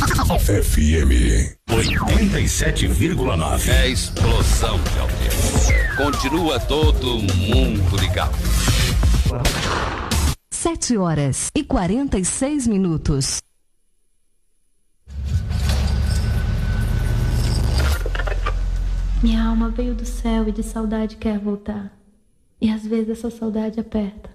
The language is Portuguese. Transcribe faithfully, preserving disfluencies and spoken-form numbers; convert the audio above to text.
F M oitenta e sete vírgula nove. É explosão de audiência. Continua todo mundo ligado. Sete horas e quarenta e seis minutos. Minha alma veio do céu e de saudade quer voltar. E às vezes essa saudade aperta.